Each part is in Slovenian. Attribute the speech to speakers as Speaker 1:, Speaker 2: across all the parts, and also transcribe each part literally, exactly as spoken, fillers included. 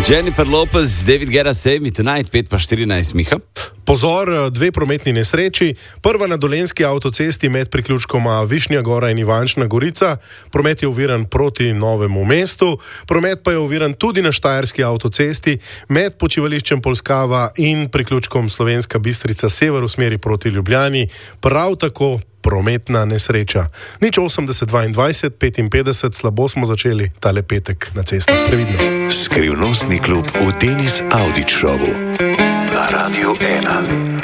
Speaker 1: Jennifer Lopez, David Guetta, Save Me Tonight, pet pa štirinajst, Miha.
Speaker 2: Pozor, dve prometni nesreči. Prva na dolenjski avtocesti med priključkoma Višnja Gora in Ivančna Gorica. Promet je oviran proti Novemu mestu. Promet pa je oviran tudi na štajerski avtocesti med počivališčem Polskava in priključkom Slovenska Bistrica sever v smeri proti Ljubljani. Prav tako prometna nesreča. Nič osemdeset dvaindvajset petinpetdeset, slabo smo začeli tale petek na cestah. Previdno.
Speaker 3: Skrivnostni klub v Denis Audić šovu na Radiu ena.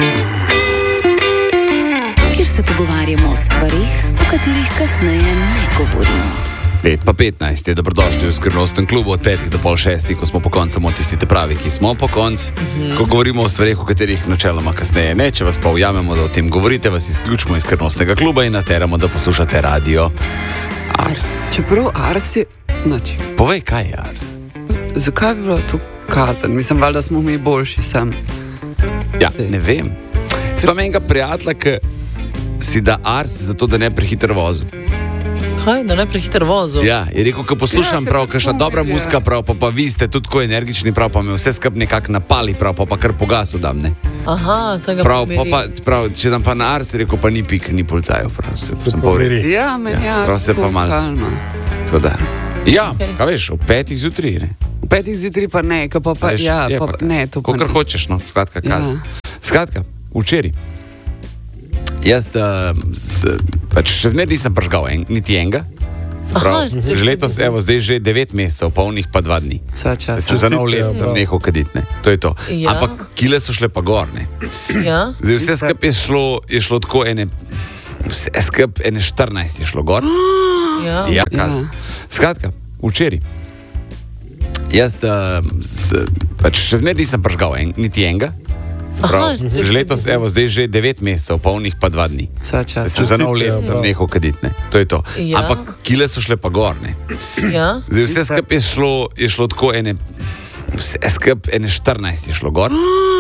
Speaker 4: Kjer se pogovarjamo o stvarih, o katerih kasneje ne govorimo.
Speaker 1: pet pa petnajst je dobrodošli v Skrivnostnem klubu od petih do pol šestih, ko smo po koncu samo tisti te pravi, ki smo po koncu, mm-hmm. ko govorimo o stvarih, o katerih načeloma kasneje ne. Če vas pa ujamemo, da o tem govorite, vas izključimo iz Skrivnostnega kluba in nateramo, da poslušate radio Ars.
Speaker 5: Čeprav Ars je... Nači.
Speaker 1: Povej, kaj je Ars?
Speaker 5: Zakaj bi bilo to kazan? Mislim, valjda smo mi boljši sem.
Speaker 1: Ja, ne vem. Sva menjega prijatelja, ki si da Ars zato, da ne prehiter vozil.
Speaker 6: Kaj, da ne prehiter vozil?
Speaker 1: Ja, je rekel, ko poslušam
Speaker 5: Ja,
Speaker 1: prav,
Speaker 5: ker
Speaker 1: kakšna
Speaker 5: to
Speaker 1: dobra
Speaker 5: velja.
Speaker 1: muzika prav, pa, pa vi ste tudi tako energični prav, pa me vse skup nekako napali prav, pa pa kar pogasu dam, ne.
Speaker 6: Aha, tega
Speaker 1: Prav, pa,
Speaker 6: pomeri.
Speaker 1: pa, prav, če dam pa na Ars, je rekel, pa ni pik, ni policajev, prav, se, sem
Speaker 2: poveri.
Speaker 1: povedal.
Speaker 5: Ja, meni
Speaker 1: Ja,
Speaker 5: ja,
Speaker 1: prav se pa malo.
Speaker 5: kalma.
Speaker 1: Tako da. Ja,
Speaker 6: Okej.
Speaker 1: kaj veš, ob petih zjutraj, ne.
Speaker 5: V petih zjutraj pa ne, ka pa pa,
Speaker 1: Veš,
Speaker 5: ja,
Speaker 1: je
Speaker 5: pa,
Speaker 1: pa-
Speaker 5: ne, to pa
Speaker 1: Kakor
Speaker 5: ne.
Speaker 1: hočeš, no, skratka, kaj.
Speaker 5: Ja.
Speaker 1: Skratka, včeraj. Jaz, uh, s, pač še zmeraj nisem pržgal en, niti enega. Se pravi,
Speaker 6: Aha,
Speaker 1: že letos, evo, zdaj že devet mesecev, polnih pa dva dni.
Speaker 5: Vsa čas.
Speaker 1: Sem za nov let
Speaker 2: Ja, prav.
Speaker 1: nehal kaditi, ne. To je to.
Speaker 6: Ja.
Speaker 1: Ampak kile so šle pa gor, ne.
Speaker 6: Ja?
Speaker 1: Zdaj vse skupaj je šlo, je šlo tako ene, vse skupaj ene štirinajst je šlo gor.
Speaker 6: Ja.
Speaker 1: Ja,
Speaker 5: Ja.
Speaker 1: kaj. Skratka, včeraj. Jaz, uh, s, pač še zmeraj nisem pržgal en, niti enega. Se pravi,
Speaker 6: Aha,
Speaker 1: že letos, evo, zdaj že devet mesecev, polnih pa dva dni.
Speaker 5: Vsa čas.
Speaker 1: Sem za nov let
Speaker 2: Ja, prav.
Speaker 1: nehal kaditi, ne. To je to.
Speaker 6: Ja.
Speaker 1: Ampak kile so šle pa gor, ne.
Speaker 6: Ja?
Speaker 1: Zdaj vse skupaj je šlo, je šlo tako ene, vse skupaj ene štirinajst je šlo gor.